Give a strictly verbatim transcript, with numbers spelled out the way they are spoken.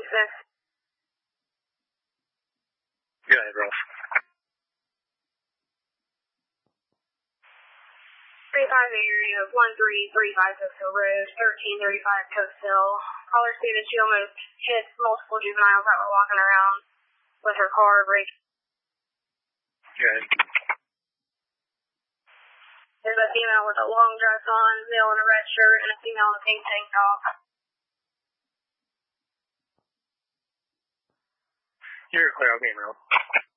business. Go ahead, Ralph. three five area, one three three five Coast Hill Road, thirteen thirty-five Coast Hill. Caller stated she almost hit multiple juveniles that were walking around with her car brake. Go ahead. There's a female with a long dress on, male in a red shirt, and a female in a pink tank top. You're clear, okay, Ralph.